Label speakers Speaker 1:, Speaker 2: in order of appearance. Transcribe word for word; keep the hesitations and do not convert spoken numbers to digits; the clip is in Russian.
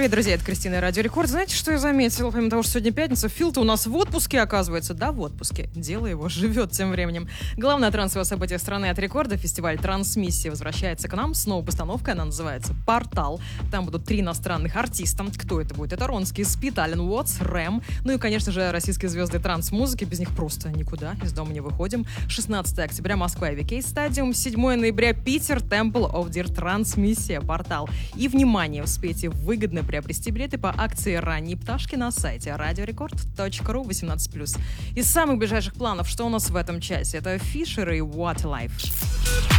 Speaker 1: Привет, друзья, это Кристина и Радио Рекорд. Знаете, что я заметила? Помимо того, что сегодня пятница, Фил-то у нас в отпуске, оказывается. Да, в отпуске. Дело его живет тем временем. Главное трансовое событие страны от Рекорда, фестиваль «Трансмиссия», возвращается к нам с новой постановкой. Она называется «Портал». Там будут три иностранных артиста. Кто это будет? Это Ронский, Спит, Ален Уотс, Рэм. Ну и, конечно же, российские звезды транс-музыки. Без них просто никуда, из дома не выходим. шестнадцатого октября Москва и ви кей Стадиум. седьмого ноября Питер, Temple of Deer, «Трансмиссия», «Портал». И, внимание, успейте выгодно приобрести билеты по акции «Ранние пташки» на сайте радиорекорд точка ру восемнадцать плюс. Из самых ближайших планов, что у нас в этом часе? Это Фишер и What Life.